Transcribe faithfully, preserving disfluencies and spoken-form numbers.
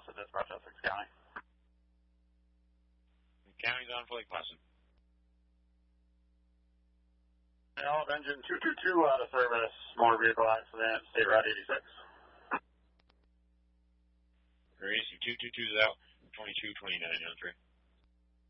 Placid, dispatch Essex County. The county's on for Lake Placid. Now, engine two two two out of service, motor vehicle accident, State Route eighty-six. Racing two two two is out, twenty-two twenty-nine on three.